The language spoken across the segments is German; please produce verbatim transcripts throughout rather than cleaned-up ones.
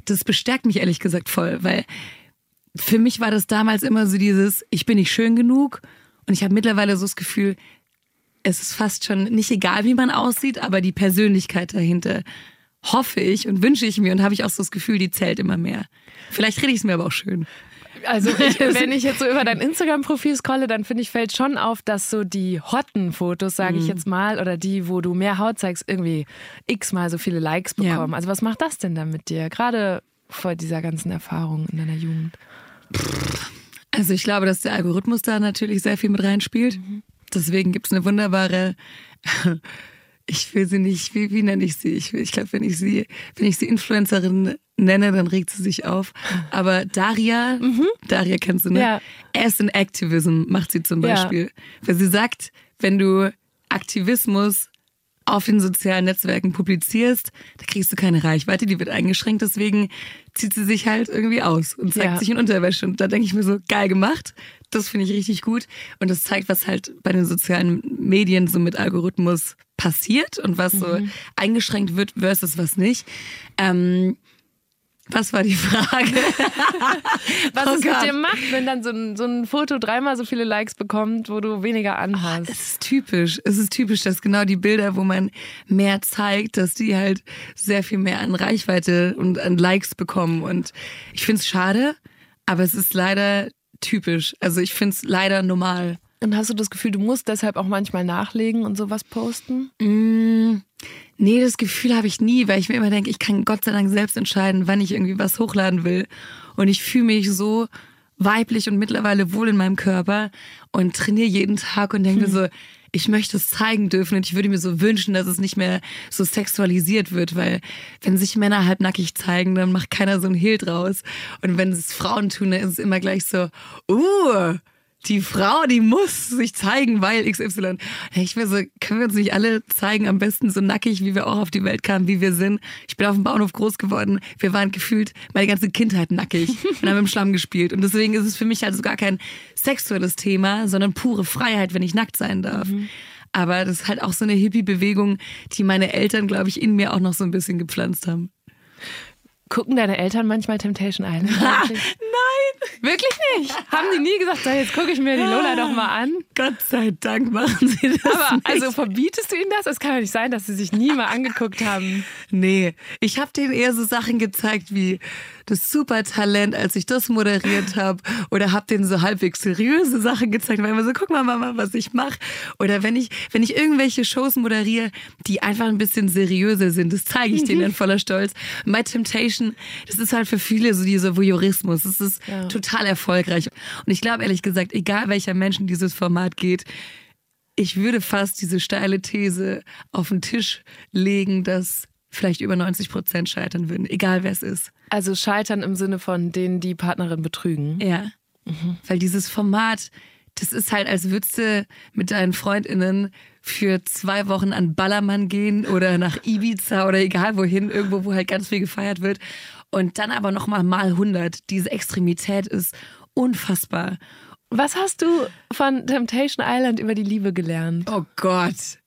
das bestärkt mich ehrlich gesagt voll, weil für mich war das damals immer so dieses, ich bin nicht schön genug und ich habe mittlerweile so das Gefühl, es ist fast schon nicht egal, wie man aussieht, aber die Persönlichkeit dahinter hoffe ich und wünsche ich mir und habe ich auch so das Gefühl, die zählt immer mehr. Vielleicht rede ich es mir aber auch schön. Also ich, wenn ich jetzt so über dein Instagram-Profil scrolle, dann finde ich, fällt schon auf, dass so die hotten Fotos, sage ich Mhm. jetzt mal, oder die, wo du mehr Haut zeigst, irgendwie x-mal so viele Likes bekommen. Ja. Also was macht das denn dann mit dir? Gerade vor dieser ganzen Erfahrung in deiner Jugend. Also ich glaube, dass der Algorithmus da natürlich sehr viel mit reinspielt. Mhm. Deswegen gibt es eine wunderbare, ich will sie nicht, wie, wie nenne ich sie? Ich, ich glaube, wenn ich sie, wenn ich sie Influencerin nenne, dann regt sie sich auf. Aber Daria, Mhm. Daria kennst du, ne? Ja. As in Activism macht sie zum Ja. Beispiel. Weil sie sagt, wenn du Aktivismus auf den sozialen Netzwerken publizierst, da kriegst du keine Reichweite, die wird eingeschränkt, deswegen zieht sie sich halt irgendwie aus und zeigt Ja. sich in Unterwäsche. Und da denke ich mir so, geil gemacht, das finde ich richtig gut. Und das zeigt, was halt bei den sozialen Medien so mit Algorithmus passiert und was so eingeschränkt wird versus was nicht. Ähm, was war die Frage? Was Oh es mit Gott. dir macht, wenn dann so ein, so ein Foto dreimal so viele Likes bekommt, wo du weniger anhast. Es ist typisch. Es ist typisch, dass genau die Bilder, wo man mehr zeigt, dass die halt sehr viel mehr an Reichweite und an Likes bekommen. Und ich finde es schade, aber es ist leider typisch. Also ich finde es leider normal. Und hast du das Gefühl, du musst deshalb auch manchmal nachlegen und sowas posten? Mm, nee, das Gefühl habe ich nie, weil ich mir immer denke, ich kann Gott sei Dank selbst entscheiden, wann ich irgendwie was hochladen will. Und ich fühle mich so weiblich und mittlerweile wohl in meinem Körper und trainiere jeden Tag und denke mir so, ich möchte es zeigen dürfen und ich würde mir so wünschen, dass es nicht mehr so sexualisiert wird, weil wenn sich Männer halbnackig zeigen, dann macht keiner so ein Hehl draus. Und wenn es Frauen tun, dann ist es immer gleich so, uh, die Frau, die muss sich zeigen, weil X Y. Ich mir so, können wir uns nicht alle zeigen, am besten so nackig, wie wir auch auf die Welt kamen, wie wir sind. Ich bin auf dem Bauernhof groß geworden. Wir waren gefühlt meine ganze Kindheit nackig und haben im Schlamm gespielt. Und deswegen ist es für mich also gar kein sexuelles Thema, sondern pure Freiheit, wenn ich nackt sein darf. Mhm. Aber das ist halt auch so eine Hippie-Bewegung, die meine Eltern, glaube ich, in mir auch noch so ein bisschen gepflanzt haben. Gucken deine Eltern manchmal Temptation Island? Nein! Wirklich nicht? Haben die nie gesagt, so, jetzt gucke ich mir die Lola doch mal an? Gott sei Dank machen sie das Aber nicht. also verbietest du ihnen das? Es kann ja nicht sein, dass sie sich nie mal angeguckt haben. Nee, ich habe denen eher so Sachen gezeigt wie das Supertalent, als ich das moderiert habe. Oder habe denen so halbwegs seriöse Sachen gezeigt, weil immer so, guck mal Mama, was ich mache. Oder wenn ich, wenn ich irgendwelche Shows moderiere, die einfach ein bisschen seriöser sind, das zeige ich denen dann voller Stolz. My Temptation, das ist halt für viele so dieser Voyeurismus. Das ist Ja. total erfolgreich. Und ich glaube ehrlich gesagt, egal welcher Mensch in dieses Format geht, ich würde fast diese steile These auf den Tisch legen, dass vielleicht über neunzig Prozent scheitern würden, egal wer es ist. Also scheitern im Sinne von denen, die Partnerin betrügen. Ja, mhm. Weil dieses Format, das ist halt, als würdest du mit deinen FreundInnen für zwei Wochen an Ballermann gehen oder nach Ibiza oder egal wohin, irgendwo, wo halt ganz viel gefeiert wird. Und dann aber nochmal mal hundert. Diese Extremität ist unfassbar. Was hast du von Temptation Island über die Liebe gelernt? Oh Gott.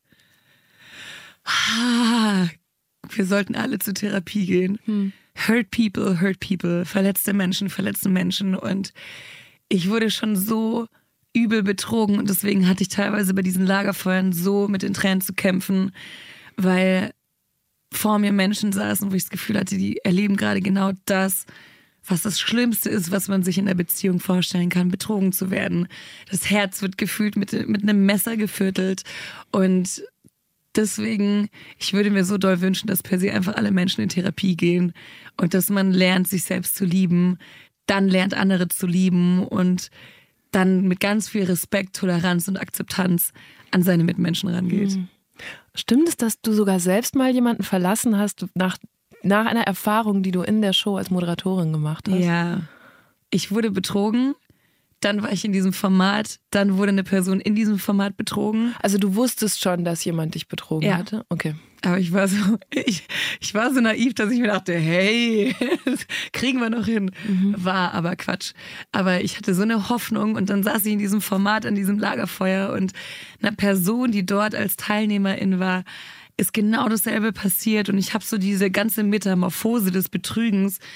Ah, wir sollten alle zur Therapie gehen. Hm. Hurt people, hurt people. Verletzte Menschen, verletzte Menschen. Und ich wurde schon so übel betrogen. Und deswegen hatte ich teilweise bei diesen Lagerfeuern so mit den Tränen zu kämpfen, weil vor mir Menschen saßen, wo ich das Gefühl hatte, die erleben gerade genau das, was das Schlimmste ist, was man sich in der Beziehung vorstellen kann, betrogen zu werden. Das Herz wird gefühlt mit, mit einem Messer geviertelt. Und deswegen, ich würde mir so doll wünschen, dass per se einfach alle Menschen in Therapie gehen und dass man lernt, sich selbst zu lieben, dann lernt, andere zu lieben und dann mit ganz viel Respekt, Toleranz und Akzeptanz an seine Mitmenschen rangeht. Hm. Stimmt es, dass du sogar selbst mal jemanden verlassen hast nach, nach einer Erfahrung, die du in der Show als Moderatorin gemacht hast? Ja, ich wurde betrogen. Dann war ich in diesem Format, dann wurde eine Person in diesem Format betrogen. Also du wusstest schon, dass jemand dich betrogen Ja. hatte? Okay. Aber ich war so, ich, ich war so naiv, dass ich mir dachte, hey, das kriegen wir noch hin. Mhm. War aber Quatsch. Aber ich hatte so eine Hoffnung und dann saß ich in diesem Format, an diesem Lagerfeuer und einer Person, die dort als Teilnehmerin war, ist genau dasselbe passiert und ich habe so diese ganze Metamorphose des Betrügens